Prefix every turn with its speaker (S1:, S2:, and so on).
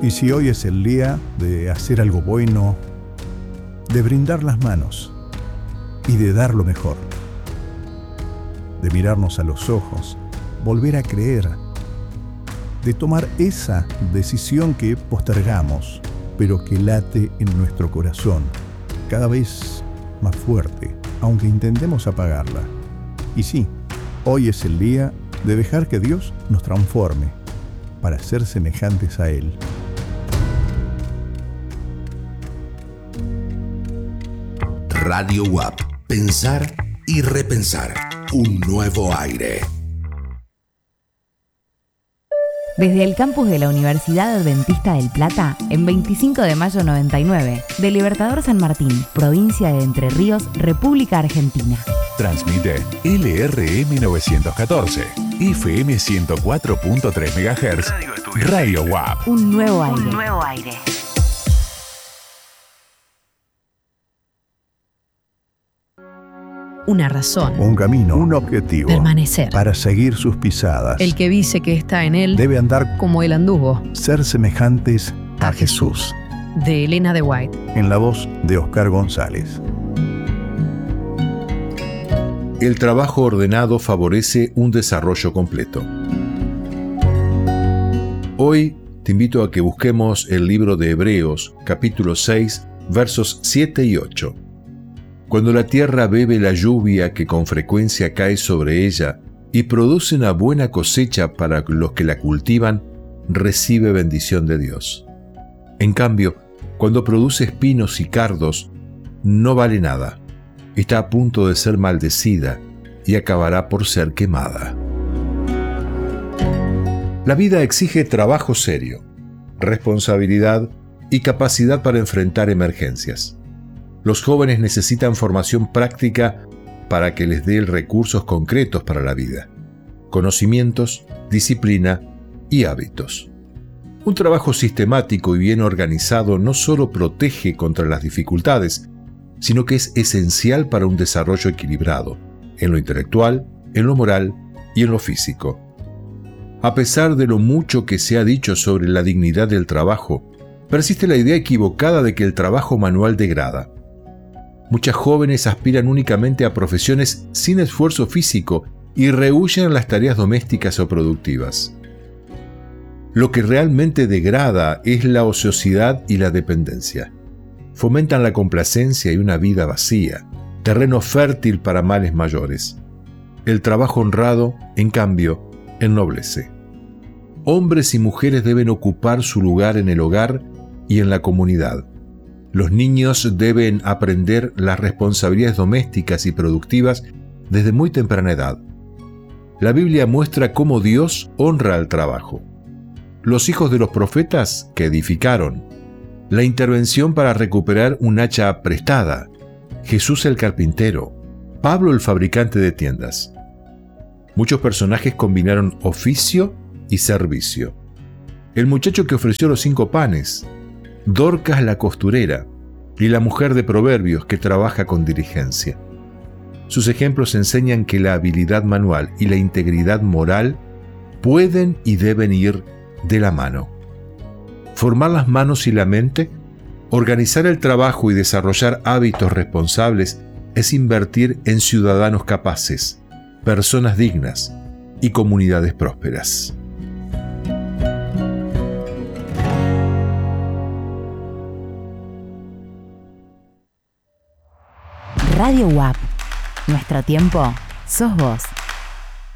S1: Y si hoy es el día de hacer algo bueno, de brindar las manos y de dar lo mejor, de mirarnos a los ojos, volver a creer, de tomar esa decisión que postergamos, pero que late en nuestro corazón, cada vez más fuerte, aunque intentemos apagarla. Y sí, hoy es el día de dejar que Dios nos transforme para ser semejantes a Él.
S2: Radio UAP. Pensar y repensar. Un nuevo aire.
S3: Desde el campus de la Universidad Adventista del Plata, en 25 de mayo 99, de Libertador San Martín, provincia de Entre Ríos, República Argentina.
S4: Transmite LRM 914, FM 104.3 MHz, Radio UAP.
S3: Un nuevo aire.
S5: Un nuevo aire.
S6: Una razón.
S1: Un camino, un objetivo.
S6: Permanecer.
S1: Para seguir sus pisadas.
S6: El que dice que está en él
S1: debe andar
S6: como él anduvo.
S1: Ser semejantes a Jesús.
S6: De Elena de White.
S1: En la voz de Oscar González.
S7: El trabajo ordenado favorece un desarrollo completo. Hoy te invito a que busquemos el libro de Hebreos, capítulo 6, versos 7 y 8. Cuando la tierra bebe la lluvia que con frecuencia cae sobre ella y produce una buena cosecha para los que la cultivan, recibe bendición de Dios. En cambio, cuando produce espinos y cardos, no vale nada. Está a punto de ser maldecida y acabará por ser quemada. La vida exige trabajo serio, responsabilidad y capacidad para enfrentar emergencias. Los jóvenes necesitan formación práctica para que les dé recursos concretos para la vida, conocimientos, disciplina y hábitos. Un trabajo sistemático y bien organizado no solo protege contra las dificultades, sino que es esencial para un desarrollo equilibrado, en lo intelectual, en lo moral y en lo físico. A pesar de lo mucho que se ha dicho sobre la dignidad del trabajo, persiste la idea equivocada de que el trabajo manual degrada. Muchas jóvenes aspiran únicamente a profesiones sin esfuerzo físico y rehúyen las tareas domésticas o productivas. Lo que realmente degrada es la ociosidad y la dependencia. Fomentan la complacencia y una vida vacía, terreno fértil para males mayores. El trabajo honrado, en cambio, ennoblece. Hombres y mujeres deben ocupar su lugar en el hogar y en la comunidad. Los niños deben aprender las responsabilidades domésticas y productivas desde muy temprana edad. La Biblia muestra cómo Dios honra el trabajo. Los hijos de los profetas que edificaron, la intervención para recuperar un hacha prestada, Jesús el carpintero, Pablo el fabricante de tiendas. Muchos personajes combinaron oficio y servicio. El muchacho que ofreció los 5 panes, Dorcas la costurera y la mujer de Proverbios que trabaja con diligencia. Sus ejemplos enseñan que la habilidad manual y la integridad moral pueden y deben ir de la mano. Formar las manos y la mente, organizar el trabajo y desarrollar hábitos responsables es invertir en ciudadanos capaces, personas dignas y comunidades prósperas.
S3: Radio UAP. Nuestro tiempo sos vos.